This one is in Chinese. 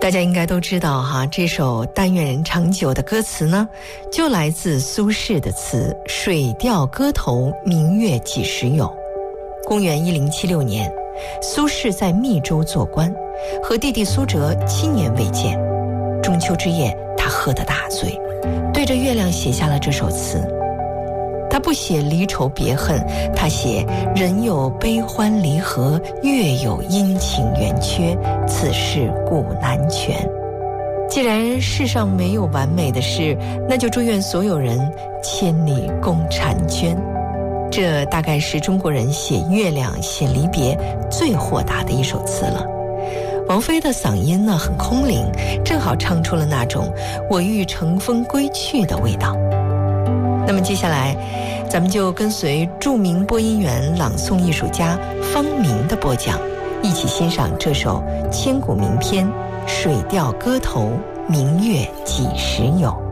大家应该都知道哈，这首《但愿人长久》的歌词呢，就来自苏轼的词“水调歌头，明月几时有”。公元1076年，苏轼在密州做官，和弟弟苏辙7年未见。中秋之夜，他喝得大醉，对着月亮写下了这首词。他不写离愁别恨，他写人有悲欢离合，月有阴晴圆缺，此事古难全。既然世上没有完美的事，那就祝愿所有人千里共婵娟。这大概是中国人写月亮、写离别最豁达的一首词了。王菲的嗓音呢很空灵，正好唱出了那种我欲乘风归去的味道。那么接下来咱们就跟随著名播音员、朗诵艺术家方明的播讲，一起欣赏这首千古名篇《水调歌头·明月几时有》。